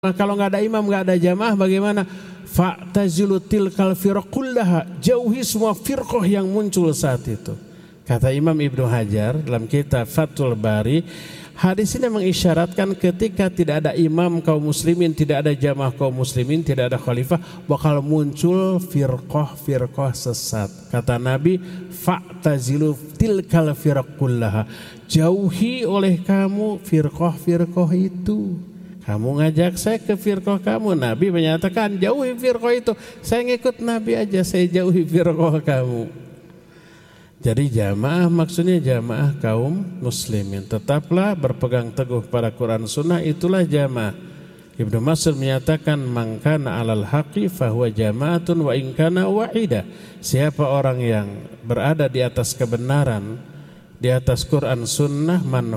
Kalau nggak ada imam, nggak ada jamaah, bagaimana? Fa'tazilu tilkal firqullaha, jauhi semua firqah yang muncul saat itu. Kata Imam Ibnu Hajar dalam kitab Fathul Bari, hadis ini mengisyaratkan ketika tidak ada imam kaum muslimin, tidak ada jamaah kaum muslimin, tidak ada khalifah, bakal muncul firqah sesat. Kata Nabi, fa'tazilu tilkal firqullaha, jauhi oleh kamu firqah itu. Kamu ngajak saya ke firqah kamu, Nabi menyatakan jauhi firqah itu. Saya ngikut Nabi aja, saya jauhi firqah kamu. Jadi jamaah maksudnya jamaah kaum muslimin. Tetaplah berpegang teguh pada Quran Sunnah, itulah jamaah. Ibnu Mas'ud menyatakan man kana 'alal haqqi fahuwa jama'atun wa in kana wahida. Siapa orang yang berada di atas kebenaran, di atas Quran Sunnah, man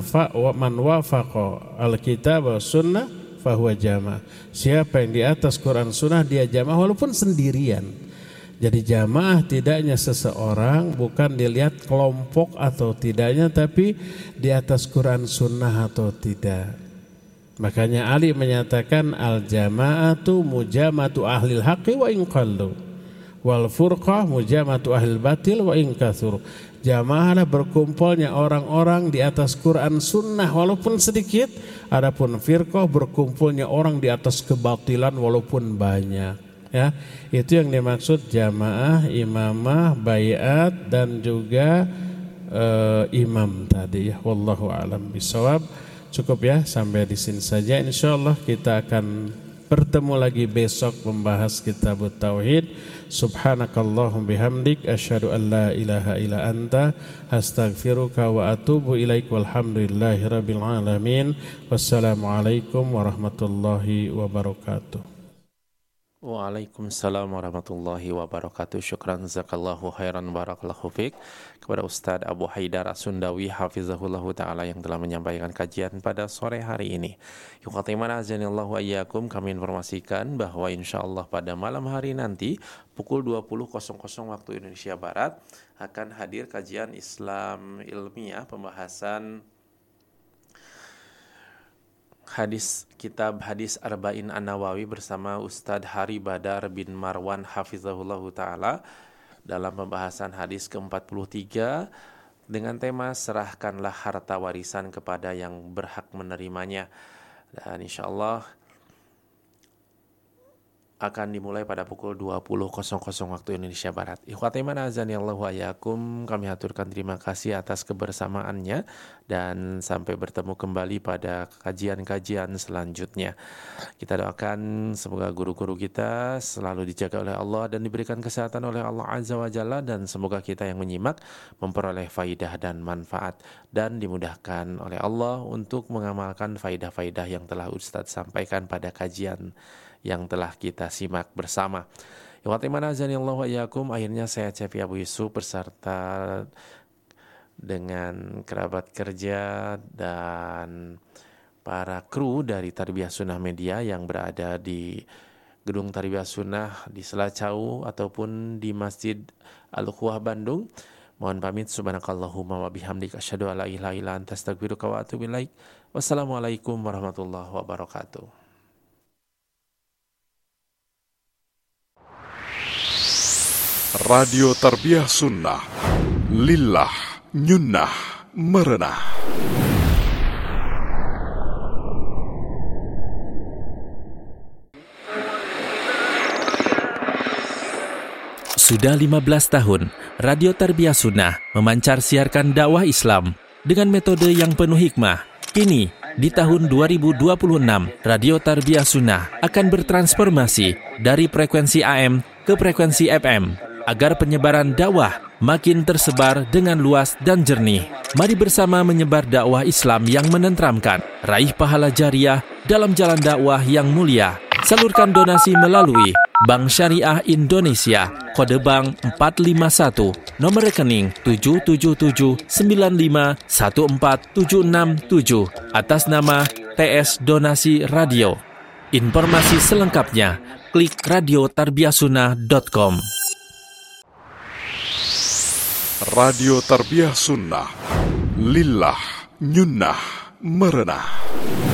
wafaqa al-kitab wa sunnah fahuwa jamaah. Siapa yang di atas Quran Sunnah dia jamaah walaupun sendirian. Jadi jamaah tidaknya seseorang, bukan dilihat kelompok atau tidaknya, tapi di atas Quran Sunnah atau tidak. Makanya Ali menyatakan al-jama'atu mujamatu ahlil haqqi wa in qallu wal furqah mujamatu ahlil batil wa in katsuru. Jamaah adalah berkumpulnya orang-orang di atas Quran Sunnah walaupun sedikit. Adapun firqah berkumpulnya orang di atas kebatilan walaupun banyak. Ya, itu yang dimaksud jamaah, imamah, baiat dan juga imam tadi. Ya, wallahu a'lam bishawab. Cukup ya sampai di sini saja. Insyaallah kita akan bertemu lagi besok membahas kitab Tauhid. Subhanakallahum bihamdik asyhadu an la ilaha illa anta astaghfiruka wa atubu ilaik walhamdulillahi rabbil alamin. Wassalamualaikum warahmatullahi wabarakatuh. Waalaikumsalam warahmatullahi wabarakatuh. Syukran jazakallahu khairan barakallahu fiik kepada Ustadz Abu Haidar As-Sundawi hafizahullahu ta'ala yang telah menyampaikan kajian pada sore hari ini. Yuqatimana azanillahu ayyakum, kami informasikan bahwa insyaallah pada malam hari nanti pukul 20.00 waktu Indonesia Barat akan hadir kajian Islam ilmiah pembahasan kitab hadis Arba'in An-Nawawi bersama Ustadz Hari Badar bin Marwan hafizahullahu ta'ala dalam pembahasan hadis ke-43 dengan tema serahkanlah harta warisan kepada yang berhak menerimanya. Dan insyaallah akan dimulai pada pukul 20.00 waktu Indonesia Barat. Ikhwatiman azanillahu wa iyyakum, kami haturkan terima kasih atas kebersamaannya dan sampai bertemu kembali pada kajian-kajian selanjutnya. Kita doakan semoga guru-guru kita selalu dijaga oleh Allah dan diberikan kesehatan oleh Allah Azza wa Jalla, dan semoga kita yang menyimak memperoleh faidah dan manfaat dan dimudahkan oleh Allah untuk mengamalkan faidah-faidah yang telah Ustadz sampaikan pada kajian yang telah kita simak bersama. Ikhwatimana azanillahu wa iyyakum, akhirnya saya Cepi Abu Yusuf beserta dengan kerabat kerja dan para kru dari Tarbiyah Sunnah Media yang berada di Gedung Tarbiyah Sunnah di Selacau ataupun di Masjid Al-Ukhuwah Bandung, mohon pamit. Subhanakallahumma wa bihamdika asyhadu an la ilaha illa anta astaghfiruka wa atubu ilaik. Wassalamualaikum warahmatullahi wabarakatuh. Radio Tarbiyah Sunnah, lillah, nyunnah, merenah. Sudah 15 tahun, Radio Tarbiyah Sunnah memancar siarkan dakwah Islam dengan metode yang penuh hikmah. Kini, di tahun 2026, Radio Tarbiyah Sunnah akan bertransformasi dari frekuensi AM ke frekuensi FM agar penyebaran dakwah makin tersebar dengan luas dan jernih. Mari bersama menyebar dakwah Islam yang menenteramkan, raih pahala jariah dalam jalan dakwah yang mulia. Salurkan donasi melalui Bank Syariah Indonesia, kode bank 451, nomor rekening 777951476 atas nama TS Donasi Radio. Informasi selengkapnya klik radiotarbiyahsunnah.com. Radio Tarbiyah Sunnah, lillah, nyunnah, merenah.